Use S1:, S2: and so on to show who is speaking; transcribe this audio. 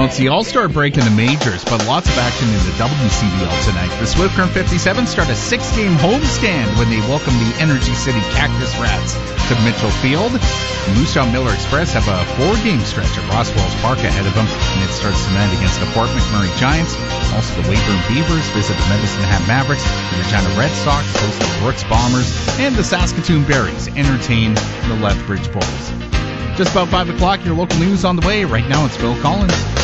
S1: Well, it's the All-Star break in the majors, but lots of action in the WCBL tonight. The Swift Current 57 start a 6-game homestand when they welcome the Energy City Cactus Rats to Mitchell Field. The Moose Jaw Miller Express have a 4-game stretch at Roswell's Park ahead of them, and it starts tonight against the Fort McMurray Giants. Also, the Weyburn Beavers visit the Medicine Hat Mavericks, the Regina Red Sox host the Brooks Bombers, and the Saskatoon Berries entertain the Lethbridge Bulls. Just about 5 o'clock, your local news on the way. Right now, it's Phil Collins.